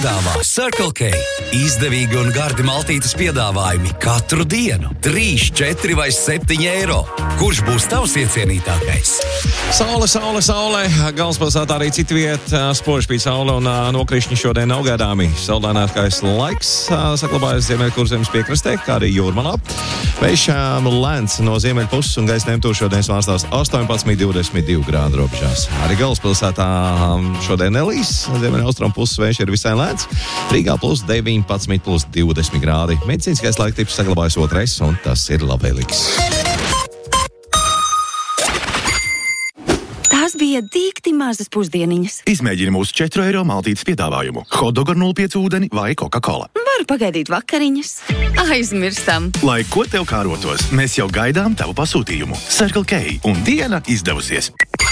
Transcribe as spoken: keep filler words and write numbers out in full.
Dāvā Circle K. Izdevīgi un gardi maltītes piedāvājumi katru dienu. trīs, četri vai septiņi eiro. Kurš būs tavs iecienītākais? Saule, saule, saule. Galvaspilsētā arī cita vieta. Spoži bija saule un nokrišņi šodien nav gaidāmi. Saulēnākais laiks saglabājas Ziemeļkurzemes piekrastē, kā arī Jūrmalā. Vējš lēns no ziemeļpuses un gaisa temperatūra šodien svārstās astoņpadsmit līdz divdesmit divi grādu robežās. Arī galvaspilsētā šodien nelīs. Ziemeļaustrum puses vējš ir visai lēns. Rīgā plus deviņpadsmit, plus divdesmit grādi. Medicīniskais laiktips saglabājas otrais, un tas ir labvēlīgs. Tās bija dīkti mazas pusdieniņas. Izmēģini mūsu četru eiro maltītes piedāvājumu. Hotdog ar nulle pieci ūdeni vai Coca-Cola. Varu pagaidīt vakariņas. Aizmirstam. Lai ko tev kārotos, mēs jau gaidām tavu pasūtījumu. Circle K un diena izdevusies.